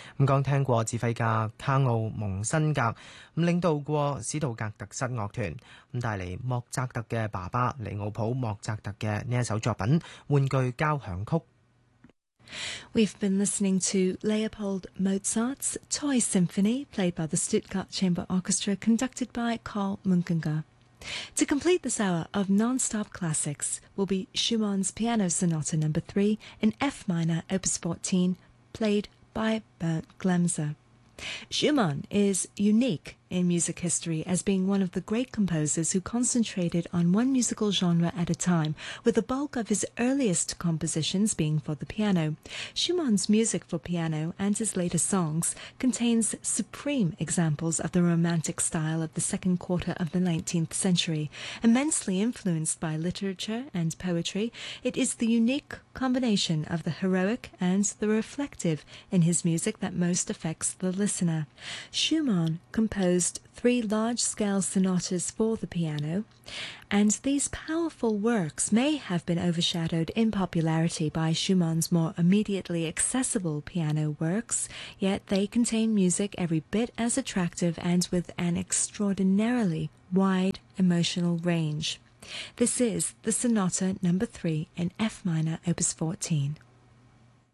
咁剛聽過指揮家卡奧蒙辛格咁領導過史圖格特室樂團咁帶嚟莫扎特嘅爸爸尼奧普莫扎特嘅呢一首作品《玩具交響曲》。 We've been listening to Leopold Mozart's Toy Symphony, played by the Stuttgart Chamber Orchestra, conducted by Karl Munkinger. To complete this hour of non-stop classics will be Schumann's Piano Sonata No. 3 in F minor, Opus 14, played by Bernd Glemser. Schumann is unique in music history as being one of the great composers who concentrated on one musical genre at a time, with the bulk of his earliest compositions being for the piano. Schumann's music for piano and his later songs contains supreme examples of the romantic style of the second quarter of the 19th century. Immensely influenced by literature and poetry, it is the unique combination of the heroic and the reflective in his music that most affects the listener. Schumann composed 3 large-scale sonatas for the piano, and these powerful works may have been overshadowed in popularity by Schumann's more immediately accessible piano works, yet they contain music every bit as attractive and with an extraordinarily wide emotional range. This is the Sonata No. 3 in F minor, Opus 14.